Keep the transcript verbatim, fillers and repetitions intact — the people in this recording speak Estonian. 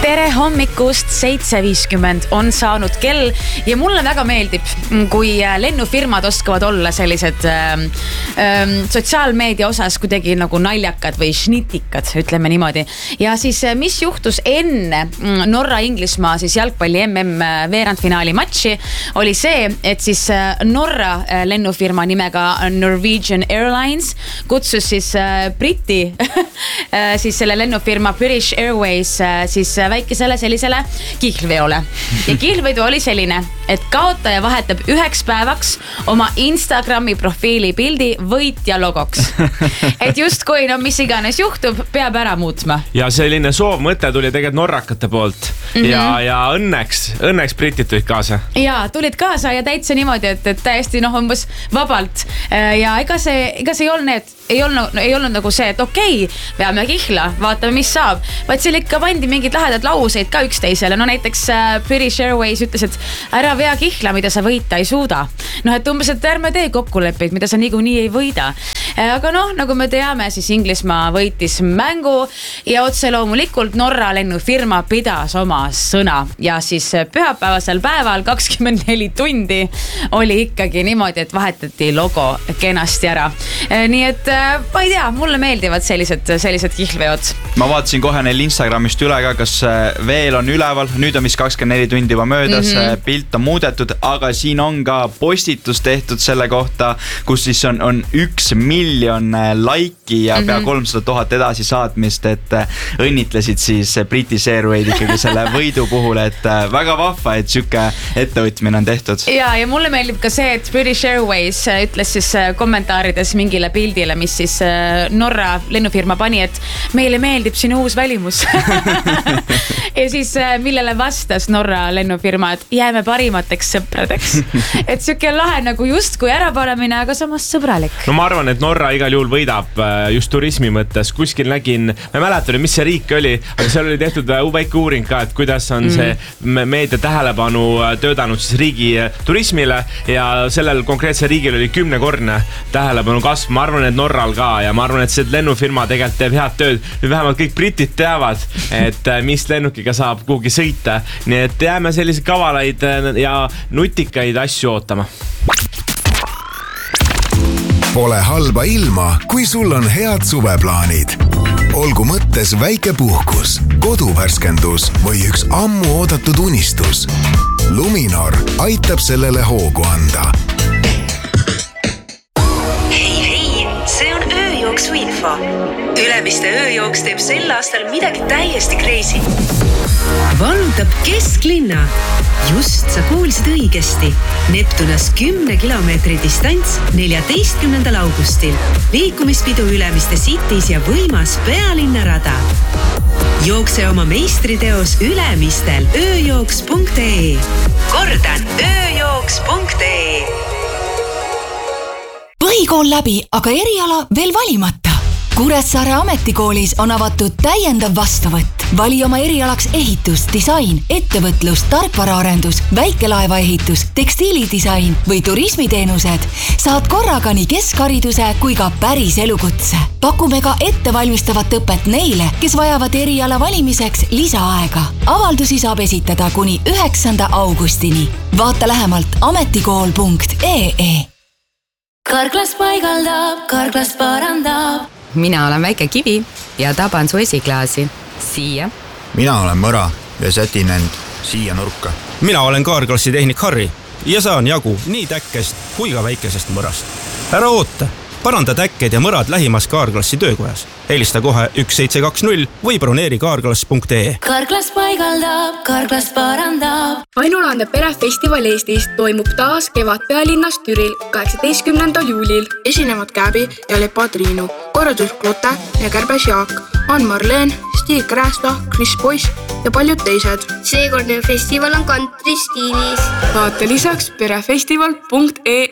tere hommikust, seitse viiskümmend on saanud kell ja mulle väga meeldib, kui lennufirmad oskavad olla sellised ähm, ähm, sotsiaalmeedia osas kuidagi nagu naljakad või šnitikad, ütleme niimoodi. Ja siis mis juhtus enne Norra-Inglismaa siis jalgpalli M M veerandfinaali matši oli see, et siis Norra lennufirma nimega Norwegian Airlines kutsus siis Briti siis selle lennufirma British Airways siis väikesele sellisele kihlveole. Ja kihlvedu oli selline, et kaotaja vahetab üheks päevaks oma Instagrami profiili pildi võitja logoks. Et just kui no mis iganes juhtub, peab ära muutma. Ja selline soovmõte tuli tegelikult norrakate poolt. Mm-hmm. Ja, ja õnneks, õnneks britit tulid kaasa. Ja, tulid kaasa ja täitsa niimoodi, et, et täiesti noh, umbes vabalt. Ja ega see, ega see ei olnud need, ei olnud, ei olnud nagu see, et okei, okay, veame kihla, vaatame, mis saab. Vaid seal ikka pandi mingid lahedad lauseid ka üksteisele. No näiteks British Airways ütles, et ära vea kihla, mida sa võita ei suuda. Noh, et umbes, et ärme tee kokkuleppeid, mida sa niikuinii ei võida. Aga noh, nagu me teame, siis Inglismaa võitis mängu ja otse loomulikult Norra lennufirma pidas oma sõna. Ja siis pühapäevasel päeval kakskümmend neli tundi oli ikkagi niimoodi, et vahetati logo kenasti ära. Nii et ma ei tea, mulle meeldivad sellised, sellised kihlveod. Ma vaatasin kohe neil Instagramist üle ka, kas veel on üleval. Nüüd on vist kakskümmend neli tundi juba möödas, mm-hmm. pilt on muudetud, aga siin on ka postitus tehtud selle kohta, kus siis on, on üks miljon laiki ja mm-hmm. pea kolmsada tuhat edasi saatmist, et õnnitlesid siis British Airways ikkagi selle võidu puhul, et väga vahva, et süke ettevõtmine on tehtud. Ja, ja mulle meeldib ka see, et British Airways ütles siis kommentaarides mingile pildile, mis siis Norra lennufirma pani, et meile meeldib sinu uus välimus. Ja siis millele vastas Norra lennufirma, et jääme parimateks sõpradeks. Et süke lahe nagu just kui ära panemine, aga samas sõbralik. No ma arvan, et Norra igal juhul võidab just turismi mõttes. Kuskil nägin, ma ei mäletan, mis see riik oli, aga seal oli tehtud väike uuring ka, et kuidas on mm. see meedia tähelepanu töödanud siis riigi turismile ja sellel konkreetse riigil oli kümnekorne tähelepanu kasv. Ma arvan, et Norral ka ja ma arvan, et see lennufirma tegelikult teeb head tööd. Nüüd vähemalt kõik britid teavad, et mis lennukiga saab kuhugi sõita. Nii et jääme selliseid kavalaid ja nutikaid asju ootama. Pole halba ilma, kui sul on head suveplaanid. Olgu mõttes väike puhkus, koduvärskendus või üks ammu oodatud unistus. Luminor aitab sellele hoogu anda. Info. Ülemiste ööjooks teeb sel aastal midagi täiesti crazy. Vallutab kesklinna. Just sa kuulsid õigesti. Neptunas kümne kilomeetri distants neljateistkümnendal augustil. Liikumispidu Ülemiste Cities ja võimas pealinnarada. Jookse oma meistriteos Ülemistel ööjooks punkt ee. Kordan ööjooks punkt ee. Põhikool läbi, aga eriala veel valimata. Kuressaare ametikoolis on avatud täiendav vastuvõtt. Vali oma erialaks ehitus, disain, ettevõtlus, tarkvaraarendus, väikelaevaehitus, tekstiilidisain või turismiteenused. Saad korraga nii keskhariduse kui ka päris elukutse. Pakume ka ettevalmistavat õpet neile, kes vajavad eriala valimiseks lisaaega. Avaldusi saab esitada kuni üheksanda augustini. Vaata lähemalt ametikool punkt ee. Karklas paigaldab, karklas parandab. Mina olen väike kivi ja taban su esiklaasi. Siia. Mina olen mõra ja sätin end siia nurka. Mina olen kaarklassi tehnik Harri ja saan jagu nii täkkest kui ka väikesest mõrast. Ära oota, paranda täkked ja mõrad lähimas kaarklassi töökojas. Helista kohe üks seitse kaks null või broneeri kaarklas punkt ee. Karklas paigaldab, karklas parandab. Ainulaande perefestival Eestis toimub taas kevad pealinnas Türil kaheksateistkümnendal juulil. Esinevad Käbi ja Lepa Triinu, korraldus Klote ja Kärbes Jaak, Ann Marleen, Stig Krästa, Chris Boyce ja paljud teised. Seekordne festival on country stiilis. Vaata lisaks perefestival punkt ee.